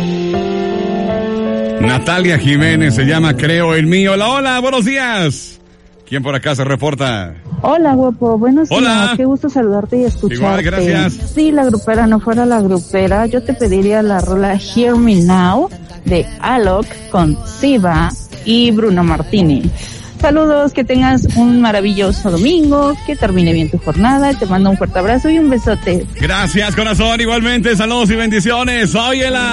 Natalia Jiménez se llama Creo el mío. Hola, hola, buenos días. ¿Quién por acá se reporta? Hola, guapo, buenos Hola. días, qué gusto saludarte y escucharte. Igual, gracias. Si la grupera no fuera la grupera, yo te pediría la rola Hear Me Now de Alok con Siva y Bruno Martini. Saludos, que tengas un maravilloso domingo, que termine bien tu jornada, te mando un fuerte abrazo y un besote. Gracias, corazón, igualmente, saludos y bendiciones. Óyela.